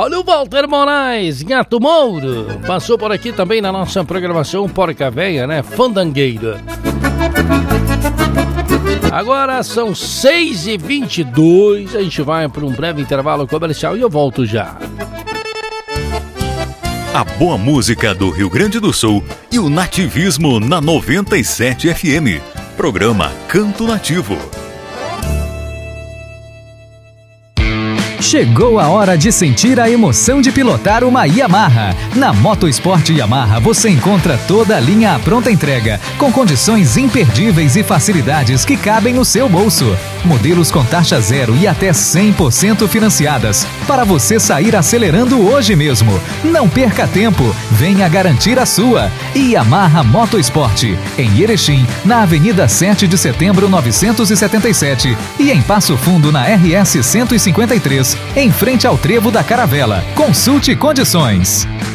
Olha o Walter Moraes, Gato Mouro. Passou por aqui também na nossa programação Porca Véia, né? Fandangueira. Agora são 6h22. A gente vai para um breve intervalo comercial e eu volto já. A boa música do Rio Grande do Sul e o nativismo na 97 FM. Programa Canto Nativo. Chegou a hora de sentir a emoção de pilotar uma Yamaha. Na Motosport Yamaha você encontra toda a linha à pronta entrega, com condições imperdíveis e facilidades que cabem no seu bolso. Modelos com taxa zero e até 100% financiadas, para você sair acelerando hoje mesmo. Não perca tempo, venha garantir a sua. Yamaha Motosport, em Erechim, na Avenida 7 de Setembro 977 e em Passo Fundo na RS 153, em frente ao Trevo da Caravela. Consulte condições.